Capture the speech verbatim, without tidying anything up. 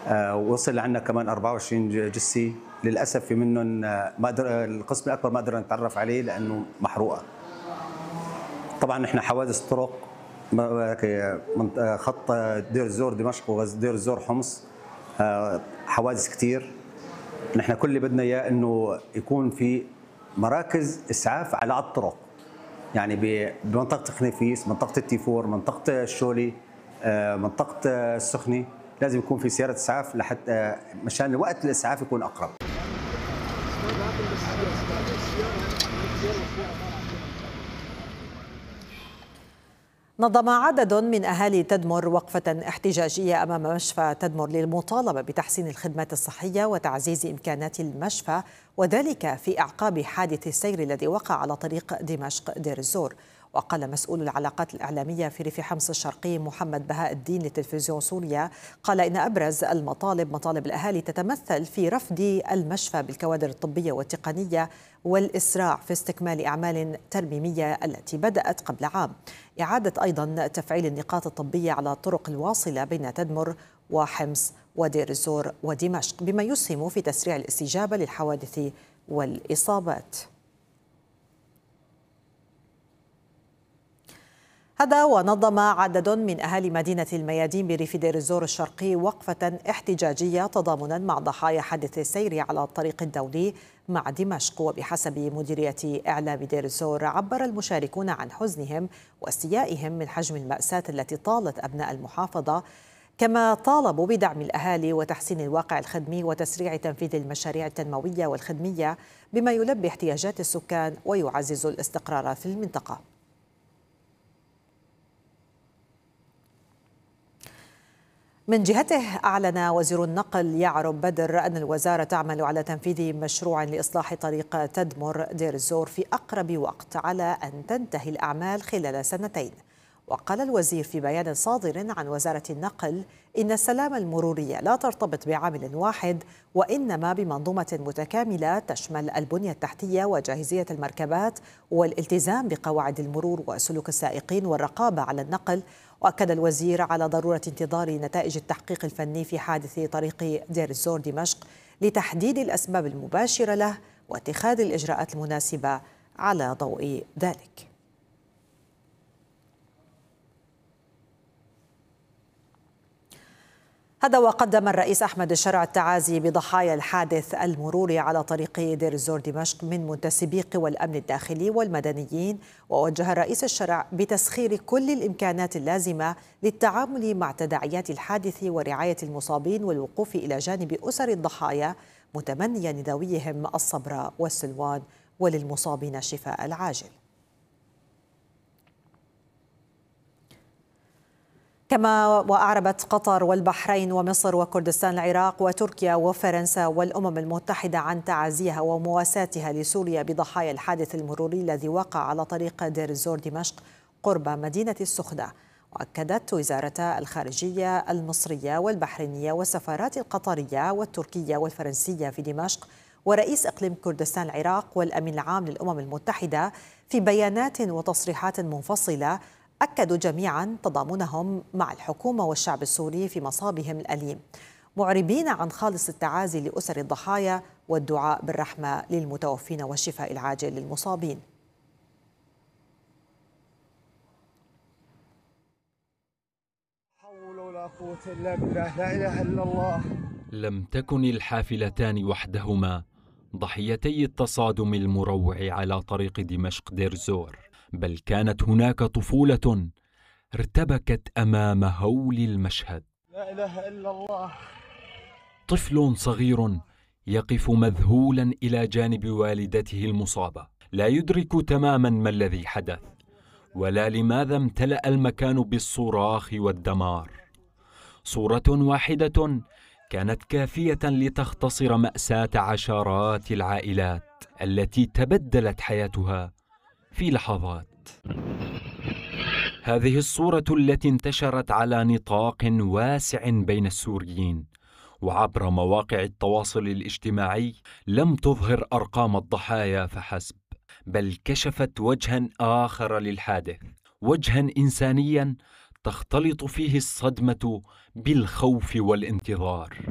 آه، وصل عندنا كمان أربعة وعشرين جثة. للاسف في منهم آه، ما قدر القسم الاكبر ما قدرنا نتعرف عليه لانه محروقه. طبعا احنا حوادث طرق، من- خط دير الزور دمشق ودير الزور حمص، آه، حوادث كثير. نحن كل اللي بدنا اياه انه يكون في مراكز اسعاف على الطرق، يعني ب- بمنطقه خنيفيس، منطقه التيفور، منطقه الشولي، آه، منطقه السخنه، لازم يكون في سياره اسعاف لحتى مشان وقت الاسعاف يكون اقرب. نظم عدد من أهالي تدمر وقفة احتجاجية أمام مشفى تدمر للمطالبة بتحسين الخدمات الصحية وتعزيز إمكانات المشفى، وذلك في أعقاب حادث السير الذي وقع على طريق دمشق دير الزور. وقال مسؤول العلاقات الإعلامية في ريف حمص الشرقي محمد بهاء الدين لتلفزيون سوريا، قال إن أبرز المطالب مطالب الأهالي تتمثل في رفض المشفى بالكوادر الطبية والتقنية والإسراع في استكمال أعمال ترميمية التي بدأت قبل عام، إعادة أيضا تفعيل النقاط الطبية على الطرق الواصلة بين تدمر وحمص ودير الزور ودمشق، بما يسهم في تسريع الاستجابة للحوادث والإصابات. هذا ونظم عدد من أهالي مدينة الميادين بريف دير الزور الشرقي وقفة احتجاجية تضامنا مع ضحايا حادث السير على الطريق الدولي مع دمشق. وبحسب مديرية إعلام دير الزور، عبر المشاركون عن حزنهم واستيائهم من حجم المأساة التي طالت أبناء المحافظة، كما طالبوا بدعم الأهالي وتحسين الواقع الخدمي وتسريع تنفيذ المشاريع التنموية والخدمية بما يلبي احتياجات السكان ويعزز الاستقرار في المنطقة. من جهته أعلن وزير النقل يعرب بدر أن الوزارة تعمل على تنفيذ مشروع لإصلاح طريق تدمر دير الزور في أقرب وقت على أن تنتهي الأعمال خلال سنتين. وقال الوزير في بيان صادر عن وزارة النقل إن السلامة المرورية لا ترتبط بعامل واحد، وإنما بمنظومة متكاملة تشمل البنية التحتية وجاهزية المركبات والالتزام بقواعد المرور وسلوك السائقين والرقابة على النقل. وأكد الوزير على ضرورة انتظار نتائج التحقيق الفني في حادث طريق دير الزور دمشق لتحديد الأسباب المباشرة له واتخاذ الإجراءات المناسبة على ضوء ذلك. هذا وقدم الرئيس أحمد الشرع التعازي بضحايا الحادث المروري على طريق دير الزور دمشق من منتسبي قوى الأمن الداخلي والمدنيين، ووجه الرئيس الشرع بتسخير كل الإمكانات اللازمة للتعامل مع تداعيات الحادث ورعاية المصابين والوقوف إلى جانب أسر الضحايا، متمنيا لذويهم الصبر والسلوان وللمصابين الشفاء العاجل. كما وأعربت قطر والبحرين ومصر وكردستان العراق وتركيا وفرنسا والأمم المتحدة عن تعازيها ومواساتها لسوريا بضحايا الحادث المروري الذي وقع على طريق دير الزور دمشق قرب مدينة السخنة. وأكدت وزارة الخارجية المصرية والبحرينية والسفارات القطرية والتركية والفرنسية في دمشق ورئيس إقليم كردستان العراق والأمين العام للأمم المتحدة في بيانات وتصريحات منفصلة أكدوا جميعا تضامنهم مع الحكومة والشعب السوري في مصابهم الأليم، معربين عن خالص التعازي لأسر الضحايا والدعاء بالرحمة للمتوفين والشفاء العاجل للمصابين. حول ولا قوة إلا بالله، لا إله إلا الله. لم تكن الحافلتان وحدهما ضحيتي التصادم المروع على طريق دمشق دير الزور، بل كانت هناك طفولة ارتبكت أمام هول المشهد. لا إله إلا الله. طفل صغير يقف مذهولا إلى جانب والدته المصابة، لا يدرك تماما ما الذي حدث ولا لماذا امتلأ المكان بالصراخ والدمار. صورة واحدة كانت كافية لتختصر مأساة عشرات العائلات التي تبدلت حياتها في لحظات. هذه الصورة التي انتشرت على نطاق واسع بين السوريين وعبر مواقع التواصل الاجتماعي لم تظهر أرقام الضحايا فحسب، بل كشفت وجها آخر للحادث، وجها إنسانيا تختلط فيه الصدمة بالخوف والانتظار.